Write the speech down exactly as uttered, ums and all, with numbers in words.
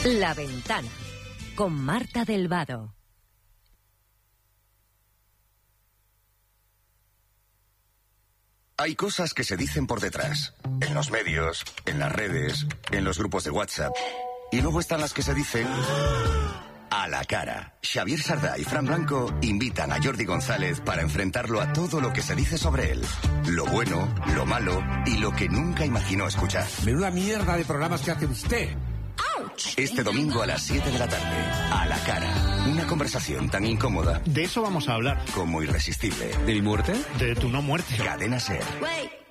La Ventana, con Marta del Vado. Hay cosas que se dicen por detrás, en los medios, en las redes, en los grupos de WhatsApp. Y luego están las que se dicen a la cara. Xavier Sardá y Fran Blanco invitan a Jordi González para enfrentarlo a todo lo que se dice sobre él. Lo bueno, lo malo y lo que nunca imaginó escuchar. Menuda mierda de programas que hace usted. Este domingo a las siete de la tarde, a la cara. Una conversación tan incómoda. De eso vamos a hablar. Como irresistible. ¿De mi muerte? De tu no muerte. Cadena Ser. Wait.